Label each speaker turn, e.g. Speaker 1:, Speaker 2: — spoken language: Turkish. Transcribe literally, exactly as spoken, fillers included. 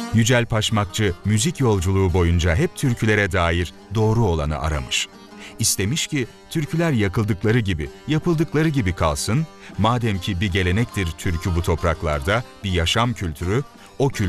Speaker 1: Yücel Paşmakçı müzik yolculuğu boyunca hep türkülere dair doğru olanı aramış. İstemiş ki türküler yakıldıkları gibi, yapıldıkları gibi kalsın, madem ki bir gelenektir türkü bu topraklarda, bir yaşam kültürü, o kültürü